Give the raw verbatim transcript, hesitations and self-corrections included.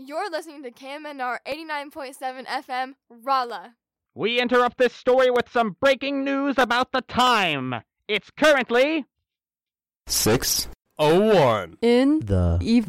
You're listening to K M N R eighty-nine point seven F M, Rolla. We interrupt this story with some breaking news about the time. It's currently six oh one in the evening.